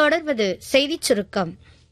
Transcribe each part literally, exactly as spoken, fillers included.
தொடர்வது செய்திச் சுருக்கம்.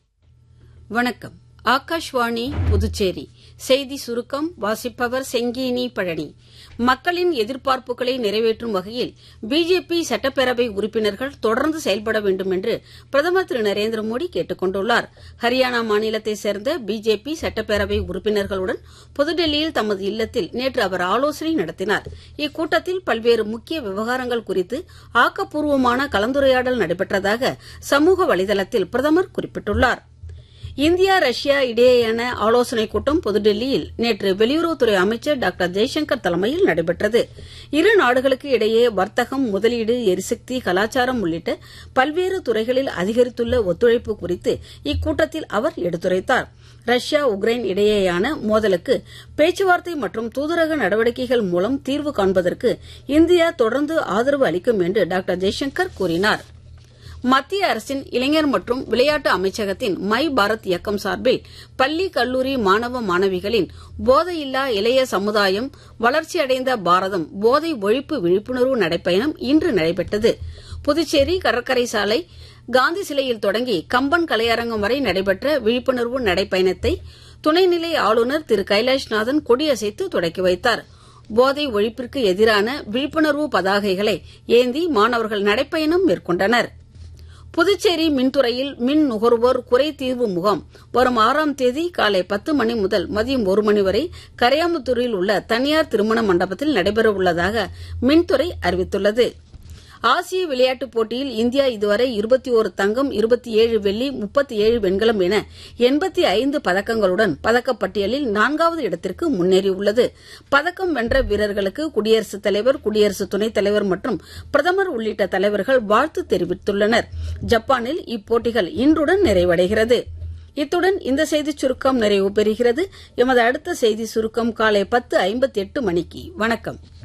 வணக்கம். ஆகாஷ்வாணி புதுச்சேரி செய்தி சுருக்கம் வாசிப்பவர் செங்கீனி பழனி. மக்களின் எதிர்பார்ப்புகளை நிறைவேற்றும் வகையில் பிஜேபி சட்டப்பேரவை உறுப்பினர்கள் தொடர்ந்து செயல்பட வேண்டும் என்று பிரதமர் திரு நரேந்திர மோடி கேட்டுக் கொண்டுள்ளார். ஹரியானா மாநிலத்தைச் சேர்ந்த பிஜேபி சட்டப்பேரவை உறுப்பினர்களுடன் புதுடெல்லியில் தமது இல்லத்தில் நேற்று அவர் ஆலோசனை நடத்தினார். இக்கூட்டத்தில் பல்வேறு முக்கிய விவகாரங்கள் குறித்து ஆக்கப்பூர்வமான கலந்துரையாடல் நடைபெற்றதாக சமூக வலைதளத்தில் பிரதமர் குறிப்பிட்டுள்ளார். இந்தியா ரஷ்யா இடையேயான ஆலோசனைக் கூட்டம் புதுடெல்லியில் நேற்று வெளியுறவுத்துறை அமைச்சர் டாக்டர் ஜெய்சங்கர் தலைமையில் நடைபெற்றது. இரு நாடுகளுக்கு இடையே வர்த்தகம், முதலீடு, எரிசக்தி, கலாச்சாரம் உள்ளிட்ட பல்வேறு துறைகளில் அதிகரித்துள்ள ஒத்துழைப்பு குறித்து இக்கூட்டத்தில் அவர் எடுத்துரைத்தார். ரஷ்யா உக்ரைன் இடையேயான மோதலுக்கு பேச்சுவார்த்தை மற்றும் தூதரக நடவடிக்கைகள் மூலம் தீர்வு காண்பதற்கு இந்தியா தொடர்ந்து ஆதரவு அளிக்கும் என்று டாக்டர் ஜெய்சங்கர் கூறினார். மத்திய அரசின் இளைஞர் மற்றும் விளையாட்டு அமைச்சகத்தின் மை பாரத் இயக்கம் சார்பில் பள்ளி, கல்லூரி மாணவ மாணவிகளின் போதையில்லா இளைய சமுதாயம் வளர்ச்சியடைந்த பாரதம் போதை ஒழிப்பு விழிப்புணர்வு நடைப்பயணம் இன்று நடைபெற்றது. புதுச்சேரி கடற்கரை சாலை காந்தி சிலையில் தொடங்கி கம்பன் கலையரங்கம் வரை நடைபெற்ற விழிப்புணர்வு நடைப்பயணத்தை துணைநிலை ஆளுநர் திரு கைலாஷ்நாதன் கொடியசைத்து தொடக்கி வைத்தார். போதை ஒழிப்பிற்கு எதிரான விழிப்புணர்வு பதாகைகளை ஏந்தி மாணவர்கள் நடைப்பயணம் மேற்கொண்டனர். புதுச்சேரி மின்துறையில் மின் நுகர்வோர் குறை தீர்வு முகாம் வரும் ஆறாம் தேதி காலை பத்து மணி முதல் மதியம் ஒரு மணி வரை கரையாம்புத்தூரில் உள்ள தனியார் திருமண மண்டபத்தில் நடைபெறவுள்ளதாக மின்துறை அறிவித்துள்ளது. ஆசிய விளையாட்டுப் போட்டியில் இந்தியா இதுவரை இருபத்தி ஒரு தங்கம், இருபத்தி ஏழு வெள்ளி, முப்பத்தி ஏழு வெண்கலம் என எண்பத்தி ஐந்து பதக்கங்களுடன் பதக்கப்பட்டியலில் நான்காவது இடத்திற்கு முன்னேறியுள்ளது. பதக்கம் வென்ற வீரர்களுக்கு குடியரசுத் தலைவர், குடியரசு துணைத் தலைவர் மற்றும் பிரதமர் உள்ளிட்ட தலைவர்கள் வாழ்த்து தெரிவித்துள்ளனர். ஜப்பானில் இப்போட்டிகள் இன்றுடன் நிறைவடைகிறது. இத்துடன் இந்த செய்திச் சுருக்கம் நிறைவு பெறுகிறது. எமது அடுத்த செய்தி சுருக்கம் காலை பத்து ஐம்பத்தி எட்டு மணிக்கு. வணக்கம்.